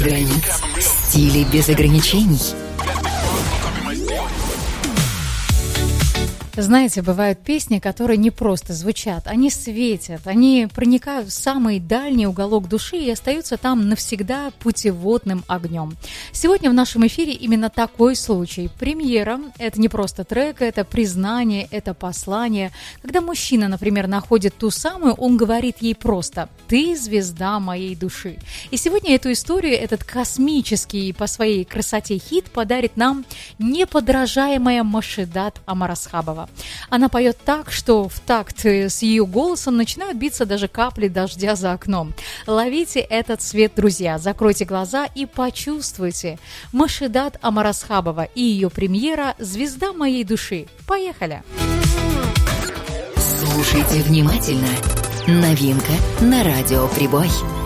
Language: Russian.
границ, стилей без ограничений. Знаете, бывают песни, которые не просто звучат, они светят, они проникают в самый дальний уголок души и остаются там навсегда путеводным огнем. Сегодня в нашем эфире именно такой случай. Премьера – это не просто трек, это признание, это послание. Когда мужчина, например, находит ту самую, он говорит ей просто «Ты звезда моей души». И сегодня эту историю, этот космический по своей красоте хит подарит нам неподражаемая Машидат Омарасхабова. Она поет так, что в такт с ее голосом начинают биться даже капли дождя за окном. Ловите этот свет, друзья, закройте глаза и почувствуйте. Машидат Омарасхабова и ее премьера «Звезда моей души». Поехали! Слушайте внимательно. Новинка на радио «Прибой».